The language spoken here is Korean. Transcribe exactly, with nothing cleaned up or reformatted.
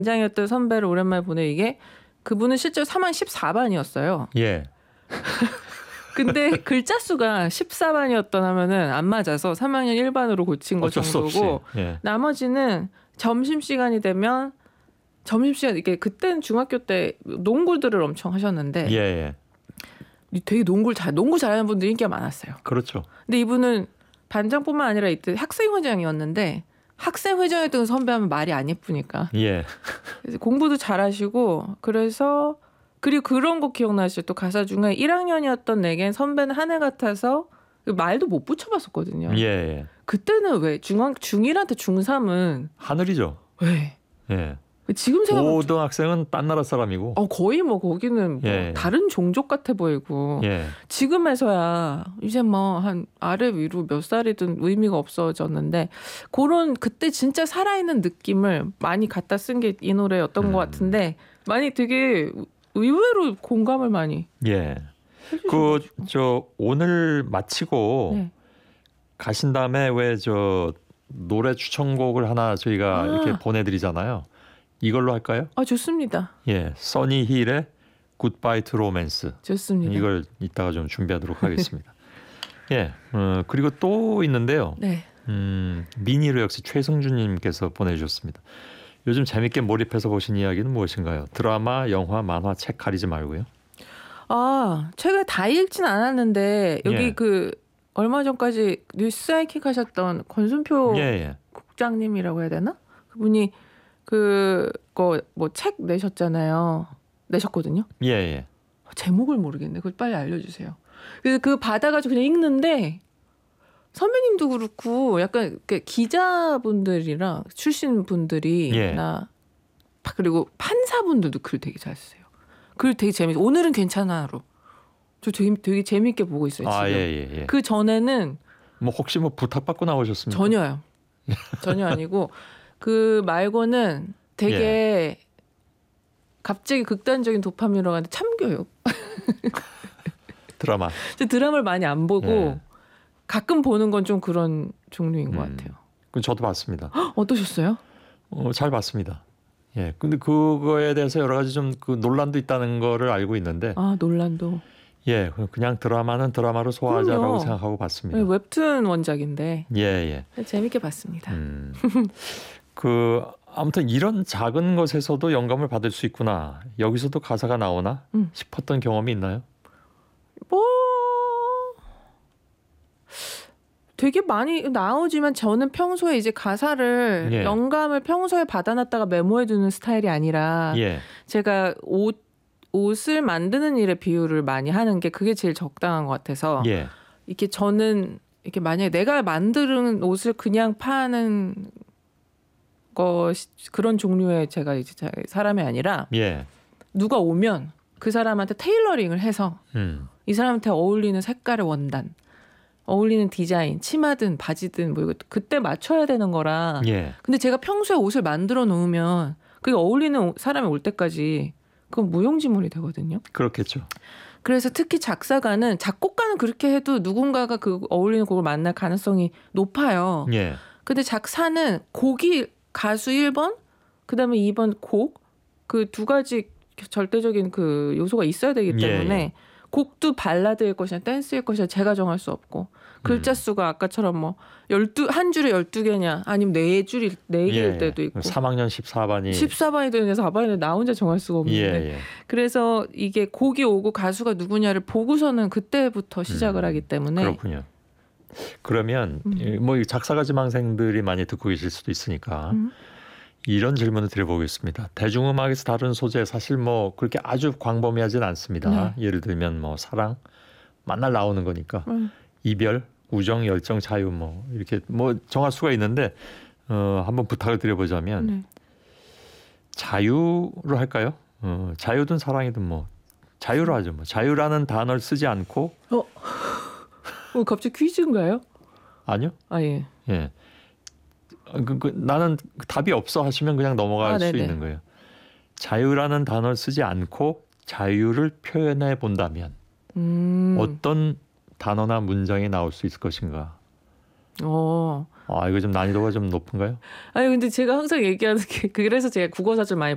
반장이었던 선배를 오랜만에 보내 이게 그분은 실제로 삼 학년 십사 반이었어요. 예. 근데 글자 수가 십사 반이었던 하면은 안 맞아서 삼 학년 일 반으로 고친 거 정도고 예. 나머지는 점심시간이 되면 점심시간 이게 그때는 중학교 때 농구들을 엄청 하셨는데 예, 예. 되게 농구를 잘 농구 잘하는 분들이 인기가 많았어요. 그렇죠. 근데 이분은 반장뿐만 아니라 이때 학생회장이었는데 학생회장이었던 선배하면 말이 안 예쁘니까. 예. 그래서 공부도 잘하시고 그래서 그리고 그런 거 기억나시죠? 또 가사 중에 일 학년이었던 내겐 선배는 한 해 같아서 말도 못 붙여봤었거든요. 예, 예. 그때는 왜 중학 중일한테 중삼은 하늘이죠. 왜? 예. 지금 생각하면 고등학생은 딴 나라 사람이고. 어 거의 뭐 거기는 뭐 예. 다른 종족 같아 보이고. 예. 지금에서야 이제 뭐 한 아래 위로 몇 살이든 의미가 없어졌는데 그런 그때 진짜 살아있는 느낌을 많이 갖다 쓴 게 이 노래였던 음. 것 같은데 많이 되게 의외로 공감을 많이. 예. 해주셔가지고. 그 저 오늘 마치고 네. 가신 다음에 왜 저 노래 추천곡을 하나 저희가 아. 이렇게 보내드리잖아요. 이걸로 할까요? 아 좋습니다. 예, 써니 힐의 굿바이 투 로맨스. 좋습니다. 이걸 이따가 좀 준비하도록 하겠습니다. 예, 어, 그리고 또 있는데요. 네. 음, 미니로 역시 최승준님께서 보내주셨습니다. 요즘 재밌게 몰입해서 보신 이야기는 무엇인가요? 드라마, 영화, 만화, 책 가리지 말고요. 아 최근에 다 읽진 않았는데 여기 예. 그 얼마 전까지 뉴스 하이킥 하셨던 권순표 예, 예. 국장님이라고 해야 되나? 그분이 그거 뭐 책 내셨잖아요. 내셨거든요. 예, 예. 제목을 모르겠네. 그걸 빨리 알려주세요. 그래서 그 받아가지고 그냥 읽는데 선배님도 그렇고 약간 이렇게 기자분들이랑 출신 분들이 예. 나 그리고 판사분들도 글 되게 잘 쓰세요. 글 되게 재밌어. 오늘은 괜찮아로. 저 되게, 되게 재밌게 보고 있어요. 지금. 아, 예, 예, 예. 그 전에는 뭐 혹시 뭐 부탁받고 나오셨습니까? 전혀요. 전혀 아니고 그 말고는 되게 예. 갑자기 극단적인 도파민으로 가는데 참교육. 드라마. 저 드라마를 많이 안 보고 예. 가끔 보는 건 좀 그런 종류인 것 음. 같아요. 그 저도 봤습니다. 헉, 어떠셨어요? 어, 잘 봤습니다. 예. 근데 그거에 대해서 여러 가지 좀 그 논란도 있다는 거를 알고 있는데 아 논란도. 예, 그냥 드라마는 드라마로 소화하자라고 그럼요. 생각하고 봤습니다. 네, 웹툰 원작인데 예, 예. 재밌게 봤습니다. 음. 그 아무튼 이런 작은 것에서도 영감을 받을 수 있구나. 여기서도 가사가 나오나 음. 싶었던 경험이 있나요? 뭐 되게 많이 나오지만 저는 평소에 이제 가사를 예. 영감을 평소에 받아놨다가 메모해두는 스타일이 아니라 예. 제가 옷 옷을 만드는 일에 비유를 많이 하는 게 그게 제일 적당한 것 같아서 예. 이렇게 저는 이렇게 만약에 내가 만드는 옷을 그냥 파는 것 그런 종류의 제가 이제 사람이 아니라 예. 누가 오면 그 사람한테 테일러링을 해서 음. 이 사람한테 어울리는 색깔의 원단, 어울리는 디자인, 치마든 바지든 뭐 이거 그때 맞춰야 되는 거라. 예. 근데 제가 평소에 옷을 만들어 놓으면 그게 어울리는 사람이 올 때까지 그건 무용지물이 되거든요. 그렇겠죠. 그래서 특히 작사가는 작곡가는 그렇게 해도 누군가가 그 어울리는 곡을 만날 가능성이 높아요. 예. 근데 작사는 곡이 가수 일 번, 그다음에 이 번 곡 그 두 가지 절대적인 그 요소가 있어야 되기 때문에 예, 예. 곡도 발라드일 것이냐 댄스일 것이냐 제가 정할 수 없고 글자 수가 아까처럼 뭐 열두 한 줄에 열두 개냐 아니면 네 줄이 네 개일 예. 때도 있고 삼 학년 십사 반이 십사 반이 되냐 사 반이 되냐 나 혼자 정할 수가 없는데 예, 예. 그래서 이게 곡이 오고 가수가 누구냐를 보고서는 그때부터 시작을 음, 하기 때문에 그렇군요. 그러면 음. 뭐 작사가 지망생들이 많이 듣고 계실 수도 있으니까 음. 이런 질문을 드려보겠습니다. 대중음악에서 다룬 소재 사실 뭐 그렇게 아주 광범위하진 않습니다. 네. 예를 들면 뭐 사랑, 만날 나오는 거니까 음. 이별, 우정, 열정, 자유 뭐 이렇게 뭐 정할 수가 있는데 어, 한번 부탁을 드려보자면 네. 자유로 할까요? 어, 자유든 사랑이든 뭐 자유로 하죠. 뭐 자유라는 단어를 쓰지 않고 어, 어 갑자기 퀴즈인가요? 아니요. 아 예. 예. 그, 그, 나는 답이 없어 하시면 그냥 넘어갈 아, 수 네네. 있는 거예요. 자유라는 단어를 쓰지 않고 자유를 표현해 본다면 음. 어떤 단어나 문장이 나올 수 있을 것인가? 어. 아, 이거 좀 난이도가 좀 높은가요? 아니 근데 제가 항상 얘기하는 게 그래서 제가 국어사전 많이